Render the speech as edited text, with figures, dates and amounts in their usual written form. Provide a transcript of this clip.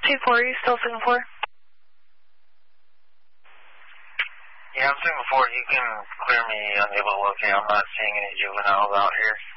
2-4, are you still Singapore? Yeah, I'm Singapore. You can clear me unable to locate. I'm not seeing any juveniles out here.